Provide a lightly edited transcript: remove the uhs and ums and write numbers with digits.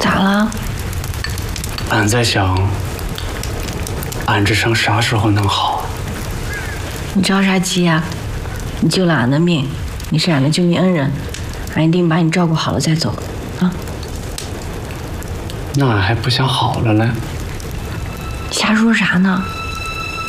咋了？ 俺在想，俺这伤啥时候能好？ 你着啥急呀？你救了俺的命，你是俺的救命恩人，俺一定把你照顾好了再走啊！ 那俺还不想好了嘞。 瞎说啥呢？